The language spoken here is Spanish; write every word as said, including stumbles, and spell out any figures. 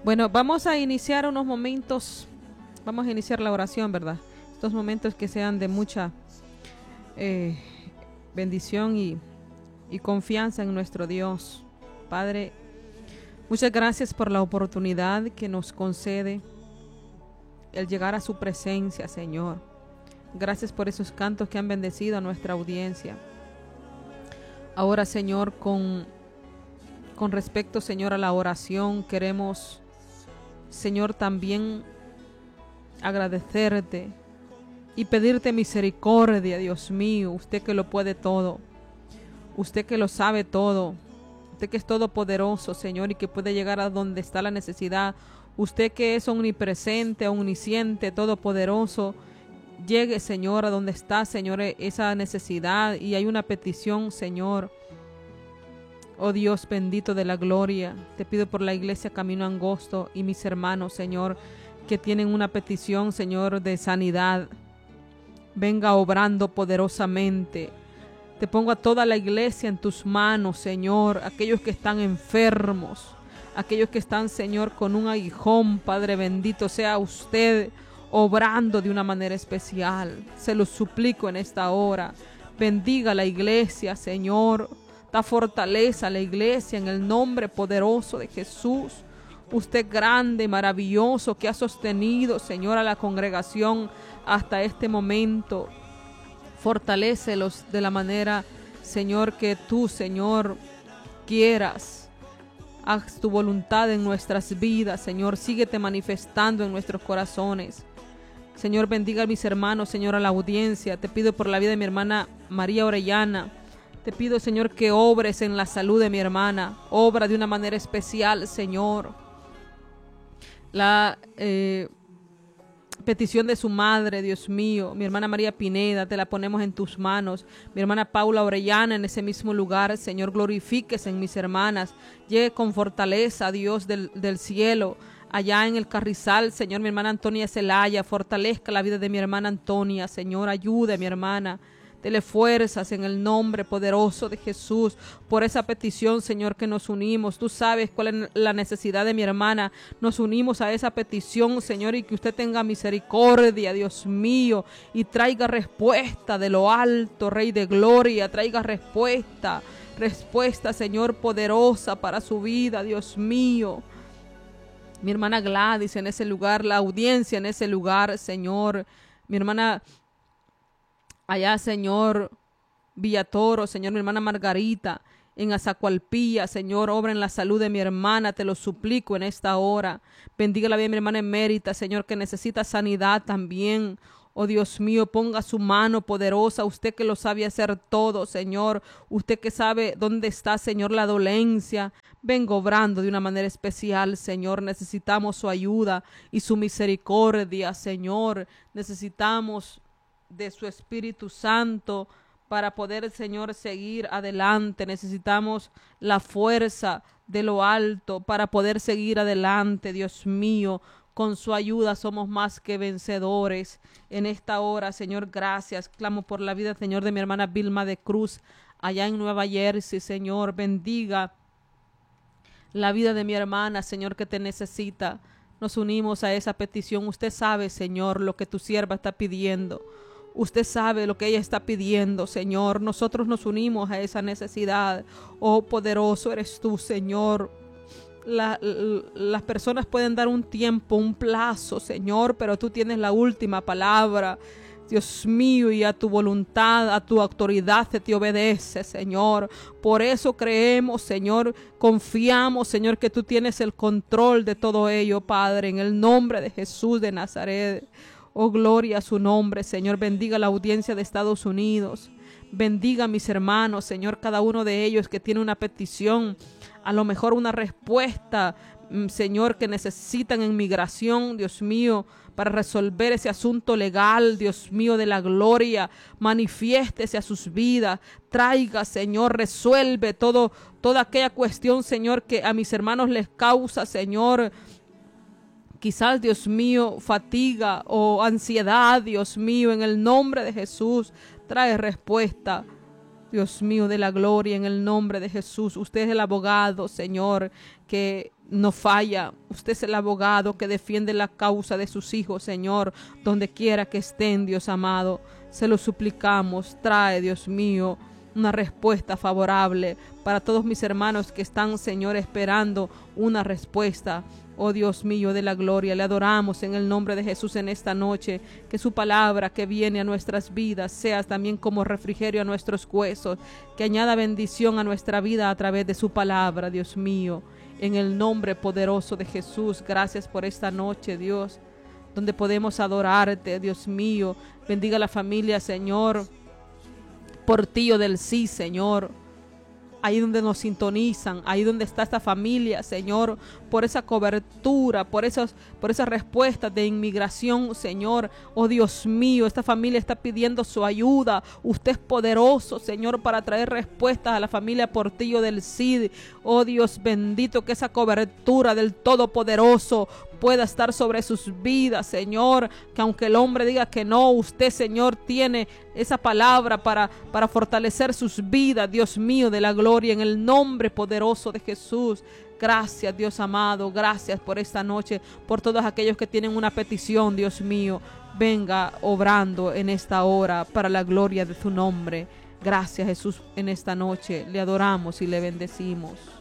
Bueno, vamos a iniciar unos momentos, vamos a iniciar la oración, ¿verdad? Estos momentos que sean de mucha eh, bendición y, y confianza en nuestro Dios. Padre, muchas gracias por la oportunidad que nos concede el llegar a su presencia, Señor. Gracias por esos cantos que han bendecido a nuestra audiencia. Ahora, Señor, con, con respecto, Señor, a la oración, queremos, Señor, también agradecerte y pedirte misericordia, Dios mío, usted que lo puede todo, usted que lo sabe todo, usted que es todopoderoso, Señor, y que puede llegar a donde está la necesidad, usted que es omnipresente, omnisciente, todopoderoso. Llegue, Señor, a donde está, Señor, esa necesidad y hay una petición, Señor. Oh Dios bendito de la gloria, te pido por la iglesia Camino Angosto y mis hermanos, Señor, que tienen una petición, Señor, de sanidad. Venga obrando poderosamente. Te pongo a toda la iglesia en tus manos, Señor, aquellos que están enfermos, aquellos que están, Señor, con un aguijón, Padre bendito, sea usted obrando de una manera especial. Se lo suplico en esta hora. Bendiga la iglesia, Señor. Da fortaleza a la iglesia en el nombre poderoso de Jesús. Usted grande y maravilloso que ha sostenido, Señor, a la congregación hasta este momento. Fortalécelos de la manera, Señor, que tú, Señor, quieras. Haz tu voluntad en nuestras vidas, Señor. Síguete manifestando en nuestros corazones. Señor, bendiga a mis hermanos, Señor, a la audiencia. Te pido por la vida de mi hermana María Orellana. Te pido, Señor, que obres en la salud de mi hermana. Obra de una manera especial, Señor. La eh, petición de su madre, Dios mío, mi hermana María Pineda, te la ponemos en tus manos. Mi hermana Paula Orellana en ese mismo lugar, Señor, glorifíquese en mis hermanas. Llegue con fortaleza, Dios del, del cielo. Allá en el Carrizal, Señor, mi hermana Antonia Zelaya, fortalezca la vida de mi hermana Antonia, Señor, ayude a mi hermana, dele fuerzas en el nombre poderoso de Jesús, por esa petición, Señor, que nos unimos. Tú sabes cuál es la necesidad de mi hermana, nos unimos a esa petición, Señor, y que usted tenga misericordia, Dios mío, y traiga respuesta de lo alto, Rey de Gloria, traiga respuesta, respuesta, Señor, poderosa para su vida, Dios mío. Mi hermana Gladys en ese lugar, la audiencia en ese lugar, Señor. Mi hermana allá, Señor, Villatoro, Señor, mi hermana Margarita en Azacualpilla, Señor, obra en la salud de mi hermana, te lo suplico en esta hora. Bendiga la vida de mi hermana Emérita, Señor, que necesita sanidad también. Oh Dios mío, ponga su mano poderosa, usted que lo sabe hacer todo, Señor, usted que sabe dónde está, Señor, la dolencia. Vengo obrando de una manera especial, Señor. Necesitamos su ayuda y su misericordia, Señor. Necesitamos de su Espíritu Santo para poder, Señor, seguir adelante. Necesitamos la fuerza de lo alto para poder seguir adelante, Dios mío. Con su ayuda somos más que vencedores. En esta hora, Señor, gracias. Clamo por la vida, Señor, de mi hermana Vilma de Cruz, allá en Nueva Jersey, Señor. Bendiga la vida de mi hermana, Señor, que te necesita. Nos unimos a esa petición. Usted sabe, Señor, lo que tu sierva está pidiendo. Usted sabe lo que ella está pidiendo, Señor. Nosotros nos unimos a esa necesidad. Oh, poderoso eres tú, Señor. La, la, las personas pueden dar un tiempo, un plazo, Señor, pero tú tienes la última palabra, Dios mío, y a tu voluntad, a tu autoridad se te obedece, Señor. Por eso creemos, Señor, confiamos, Señor, que tú tienes el control de todo ello, Padre, en el nombre de Jesús de Nazaret. Oh, gloria a su nombre, Señor. Bendiga la audiencia de Estados Unidos. Bendiga a mis hermanos, Señor, cada uno de ellos que tiene una petición, a lo mejor una respuesta, Señor, que necesitan en migración, Dios mío, para resolver ese asunto legal, Dios mío de la gloria. Manifiéstese a sus vidas, traiga, Señor, resuelve todo, toda aquella cuestión, Señor, que a mis hermanos les causa, Señor, quizás, Dios mío, fatiga o ansiedad, Dios mío, en el nombre de Jesús, trae respuesta. Dios mío de la gloria, en el nombre de Jesús. Usted es el abogado, Señor, que no falla. Usted es el abogado que defiende la causa de sus hijos, Señor, donde quiera que estén, Dios amado. Se lo suplicamos. Trae, Dios mío, una respuesta favorable para todos mis hermanos que están, Señor, esperando una respuesta. Oh Dios mío de la gloria, le adoramos en el nombre de Jesús en esta noche. Que su palabra que viene a nuestras vidas sea también como refrigerio a nuestros huesos. Que añada bendición a nuestra vida a través de su palabra, Dios mío. En el nombre poderoso de Jesús, gracias por esta noche, Dios, donde podemos adorarte, Dios mío. Bendiga la familia, Señor, Portillo del Sí, Señor. Ahí donde nos sintonizan, ahí donde está esta familia, Señor, por esa cobertura, por esas, por esas respuestas de inmigración, Señor. Oh Dios mío, esta familia está pidiendo su ayuda. Usted es poderoso, Señor, para traer respuestas a la familia Portillo del Cid. Oh Dios bendito, que esa cobertura del Todopoderoso pueda estar sobre sus vidas, Señor, que aunque el hombre diga que no, usted, Señor, tiene esa palabra para, para fortalecer sus vidas, Dios mío de la gloria, en el nombre poderoso de Jesús. Gracias, Dios amado, gracias por esta noche, por todos aquellos que tienen una petición, Dios mío, venga obrando en esta hora para la gloria de su nombre. Gracias, Jesús, en esta noche, le adoramos y le bendecimos.